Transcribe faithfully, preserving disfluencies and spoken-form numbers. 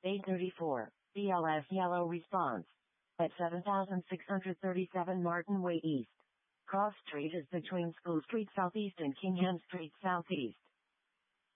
eight thirty-four, B L S yellow response. At seven thousand six hundred thirty-seven Martin Way East. Cross Street is between School Street Southeast and Kingham Street Southeast.